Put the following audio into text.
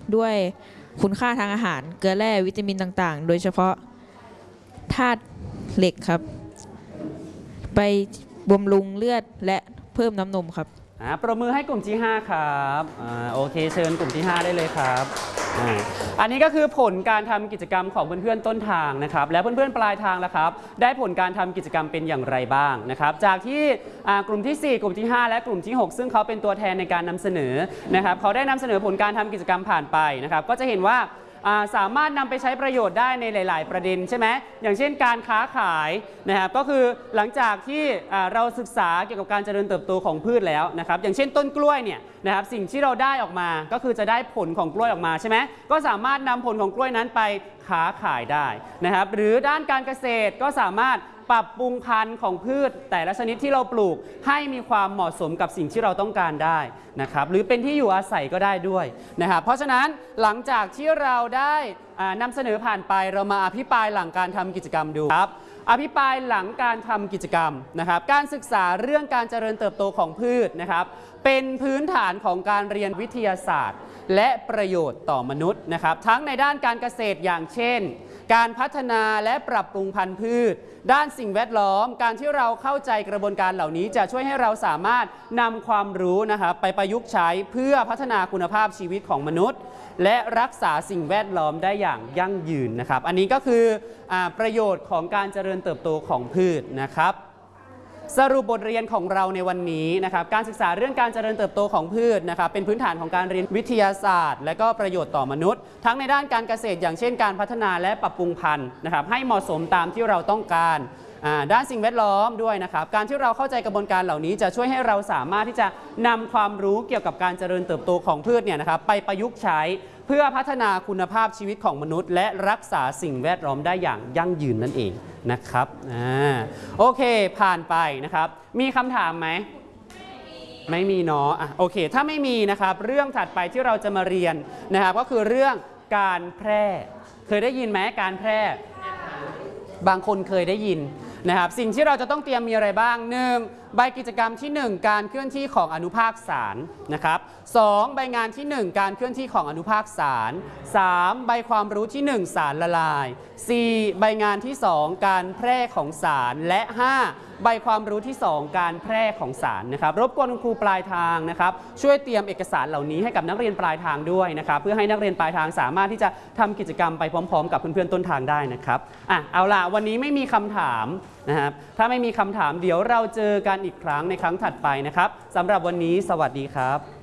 ด้วยคุณค่าทางอาหารเกลือแร่วิตามินต่างๆโดยเฉพาะธาตุเหล็กครับไปบำรุงเลือดและเพิ่มน้ำนมครับปรบมือให้กลุ่มที่5ครับโอเคเชิญกลุ่มที่5ได้เลยครับอันนี้ก็คือผลการทำกิจกรรมของเพื่อนๆต้นทางนะครับและเพื่อนๆปลายทางแล้วครับได้ผลการทำกิจกรรมเป็นอย่างไรบ้างนะครับจากที่กลุ่มที่4กลุ่มที่5และกลุ่มที่6ซึ่งเขาเป็นตัวแทนในการนำเสนอนะครับเขาได้นำเสนอผลการทำกิจกรรมผ่านไปนะครับก็จะเห็นว่าสามารถนำไปใช้ประโยชน์ได้ในหลายๆประเด็นใช่ไหมอย่างเช่นการค้าขายนะครับก็คือหลังจากที่เราศึกษาเกี่ยวกับการเจริญเติบโตของพืชแล้วนะครับอย่างเช่นต้นกล้วยเนี่ยนะครับสิ่งที่เราได้ออกมาก็คือจะได้ผลของกล้วยออกมาใช่ไหมก็สามารถนำผลของกล้วยนั้นไปค้าขายได้นะครับหรือด้านการเกษตรก็สามารถปรับปรุงพันธุ์ของพืชแต่ละชนิดที่เราปลูกให้มีความเหมาะสมกับสิ่งที่เราต้องการได้นะครับหรือเป็นที่อยู่อาศัยก็ได้ด้วยนะครับเพราะฉะนั้นหลังจากที่เราได้นำเสนอผ่านไปเรามาอภิปรายหลังการทำกิจกรรมดูครับอภิปรายหลังการทำกิจกรรมนะครับการศึกษาเรื่องการเจริญเติบโตของพืชนะครับเป็นพื้นฐานของการเรียนวิทยาศาสตร์และประโยชน์ต่อมนุษย์นะครับทั้งในด้านการเกษตรอย่างเช่นการพัฒนาและปรับปรุงพันธุ์พืชด้านสิ่งแวดล้อมการที่เราเข้าใจกระบวนการเหล่านี้จะช่วยให้เราสามารถนำความรู้นะครับไปประยุกต์ใช้เพื่อพัฒนาคุณภาพชีวิตของมนุษย์และรักษาสิ่งแวดล้อมได้อย่างยั่งยืนนะครับอันนี้ก็คือประโยชน์ของการเจริญเติบโตของพืชนะครับสรุปบทเรียนของเราในวันนี้นะครับการศึกษาเรื่องการเจริญเติบโตของพืชนะครับเป็นพื้นฐานของการเรียนวิทยาศาสตร์และก็ประโยชน์ต่อมนุษย์ทั้งในด้านการเกษตรอย่างเช่นการพัฒนาและปรับปรุงพันธุ์นะครับให้เหมาะสมตามที่เราต้องการด้านสิ่งแวดล้อมด้วยนะครับการที่เราเข้าใจกระบวนการเหล่านี้จะช่วยให้เราสามารถที่จะนำความรู้เกี่ยวกับการเจริญเติบโตของพืชเนี่ยนะครับไปประยุกต์ใช้เพื่อพัฒนาคุณภาพชีวิตของมนุษย์และรักษาสิ่งแวดล้อมได้อย่างยั่งยืนนั่นเองนะครับโอเคผ่านไปนะครับมีคำถามไหมไม่มีเนาะโอเคถ้าไม่มีนะครับเรื่องถัดไปที่เราจะมาเรียนนะครับก็คือเรื่องการแพร่เคยได้ยินไหมการแพร่บางคนเคยได้ยินนะครับสิ่งที่เราจะต้องเตรียมมีอะไรบ้าง1ใบกิจกรรมที่1การเคลื่อนที่ของอนุภาคสารนะครับ2ใบงานที่1การเคลื่อนที่ของอนุภาคสาร3ใบความรู้ที่1สารละลาย4ใบงานที่2การแพร่ของสารและ5ใบความรู้ที่2การแพร่ของสารนะครับรบกวนคุณครูปลายทางนะครับช่วยเตรียมเอกสารเหล่านี้ให้กับนักเรียนปลายทางด้วยนะครับเพื่อให้นักเรียนปลายทางสามารถที่จะทำกิจกรรมไปพร้อมๆกับเพื่อนๆต้นทางได้นะครับเอาล่ะวันนี้ไม่มีคำถามนะครับถ้าไม่มีคำถามเดี๋ยวเราเจอกันอีกครั้งในครั้งถัดไปนะครับสำหรับวันนี้สวัสดีครับ